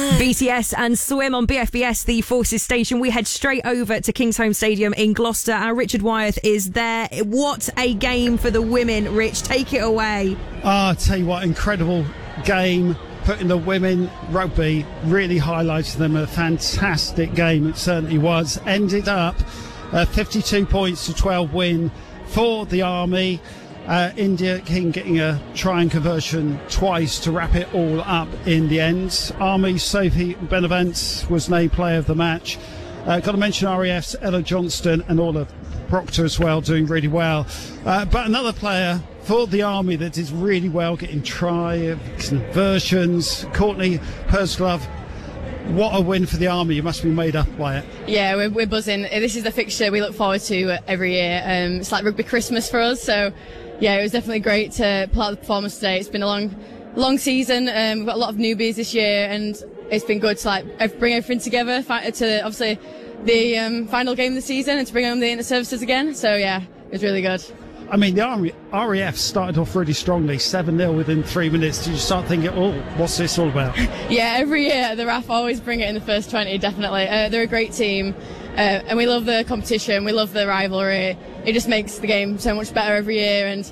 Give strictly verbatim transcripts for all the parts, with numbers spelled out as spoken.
B T S and Swim on B F B S, the Forces station. We head straight over to Kingsholm Stadium in Gloucester. Our Richard Wyeth is there. What a game for the women, Rich. Take it away. Oh, I'll tell you what, incredible game. Putting the women rugby, really highlighted them. A fantastic game, it certainly was. Ended up a fifty-two points to twelve win for the Army. Uh, India King getting a try and conversion twice to wrap it all up in the end. Army Sophie Benavent was named player of the match. Uh, got to mention R A F's Ella Johnston and Orla Proctor as well, doing really well. Uh, but another player for the Army that did really well, getting try conversions, Courtney Pursglove. What a win for the Army. You must be made up by it. Yeah, we're, we're buzzing. This is the fixture we look forward to every year. Um, it's like rugby Christmas for us. So, yeah, it was definitely great to pull out the performance today. It's been a long, long season. Um, we've got a lot of newbies this year, and it's been good to like bring everything together to obviously the um, final game of the season and to bring home the inter-services again. So, yeah, it was really good. I mean, the Army, R A F started off really strongly, seven nil within three minutes. Did you start thinking, oh, what's this all about? Yeah, every year the R A F always bring it in the first twenty, definitely. Uh, they're a great team, uh, and we love the competition, we love the rivalry. It just makes the game so much better every year, and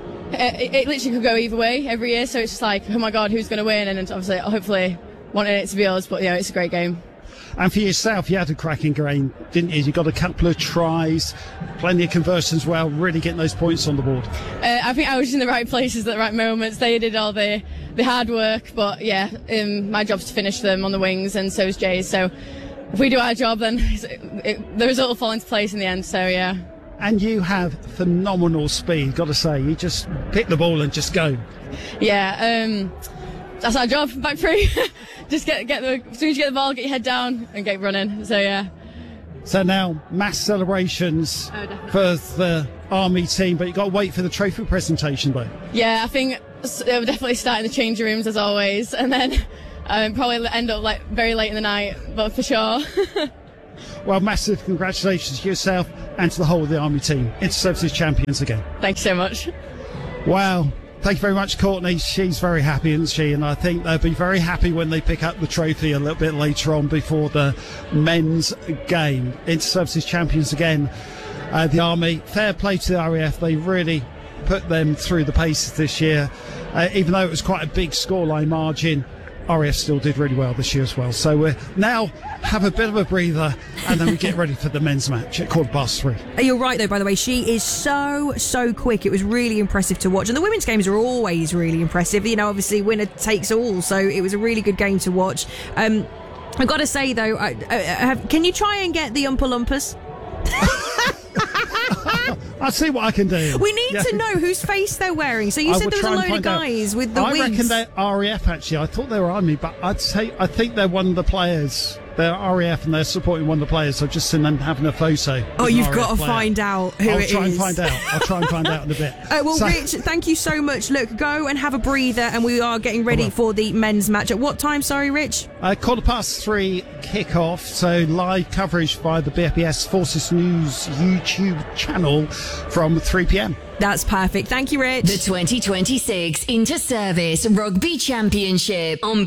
it, it literally could go either way every year, so it's just like, oh my God, who's going to win? And obviously, hopefully, wanting it to be us, but yeah, it's a great game. And for yourself, you had a cracking game, didn't you? You got a couple of tries, plenty of conversions as well, really getting those points on the board. Uh, I think I was in the right places at the right moments. They did all the, the hard work, but yeah, um, my job's to finish them on the wings, and so is Jay's. So if we do our job, then it, it, the result will fall into place in the end, so yeah. And you have phenomenal speed, got to say. You just pick the ball and just go. Yeah, um, that's our job, back three. Just get get the as soon as you get the ball, get your head down and get running. So yeah. So now mass celebrations oh, for the Army team, but you got to wait for the trophy presentation though. Yeah, I think they'll definitely start in the changing rooms as always, and then um, probably end up like very late in the night, but for sure. Well, massive congratulations to yourself and to the whole of the Army team. Inter-Services champions again. Thank you so much. Wow. Thank you very much, Courtney. She's very happy, isn't she? And I think they'll be very happy when they pick up the trophy a little bit later on before the men's game. Inter-Services champions again. Uh, the Army, fair play to the R A F. They really put them through the paces this year. Uh, even though it was quite a big scoreline margin, R A F still did really well this year as well. So we now have a bit of a breather, and then we get ready for the men's match at quarter past three. You're right, though, by the way. She is so, so quick. It was really impressive to watch. And the women's games are always really impressive. You know, obviously, winner takes all. So it was a really good game to watch. Um, I've got to say, though, I, I, I have, can you try and get the Oompa Loompas? I'll see what I can do. We need yeah. to know whose face they're wearing. So you I said there was a load of guys out. with the I wigs. I reckon they're R A F, actually. I thought they were Army, but I'd say I think they're one of the players. They're R A F and they're supporting one of the players. So I've just seen them having a photo. Oh, you've got to player. find out who I'll it is. I'll try and find out. I'll try and find out in a bit. Uh, well, so, Rich, thank you so much. Look, go and have a breather, and we are getting ready for the men's match. At what time, sorry, Rich? Uh, quarter past three kick-off. So live coverage via the B F B S Forces News YouTube channel from three p.m. That's perfect. Thank you, Rich. The twenty twenty-six Inter-Service Rugby Championship on